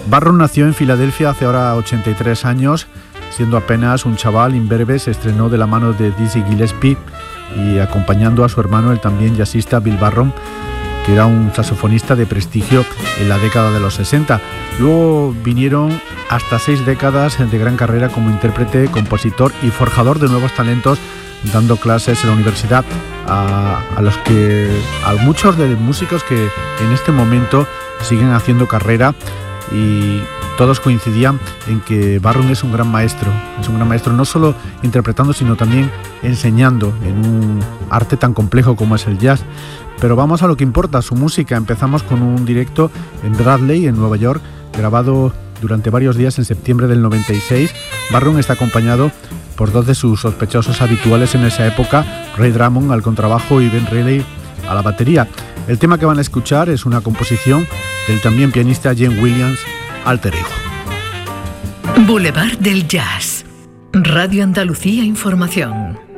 Barron nació en Filadelfia hace ahora 83 años. Siendo apenas un chaval imberbe, se estrenó de la mano de Dizzy Gillespie y acompañando a su hermano, el también jazzista Bill Barron, que era un saxofonista de prestigio en la década de los 60. Luego vinieron hasta 6 décadas de gran carrera como intérprete, compositor y forjador de nuevos talentos, dando clases en la universidad a muchos de los músicos que en este momento siguen haciendo carrera, y todos coincidían en que Barron es un gran maestro no solo interpretando, sino también enseñando en un arte tan complejo como es el jazz. Pero vamos a lo que importa, su música. Empezamos con un directo en Bradley, en Nueva York, grabado durante varios días en septiembre del 96. Barron está acompañado por 2 de sus sospechosos habituales en esa época, Ray Drummond al contrabajo y Ben Reilly a la batería. El tema que van a escuchar es una composición del también pianista Jane Williams, Alter Ego. Boulevard del Jazz. Radio Andalucía Información.